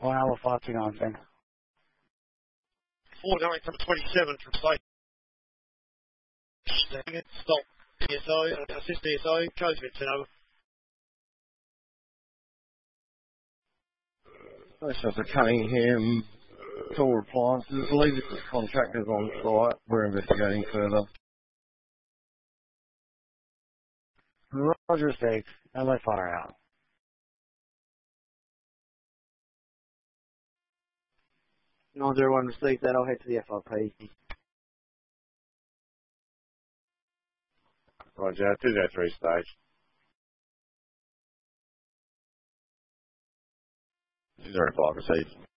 1 hour 529, thing. 4 going from 27 from station. Stop. DSO, assist DSO, Kosovic, over. Stations are Cunningham, Tool Appliances, leave it to the contractors on site. We're investigating further. Roger 6, LA fire out. 901 received that, I'll head to the FRP. Roger, 203 stage. 205 received.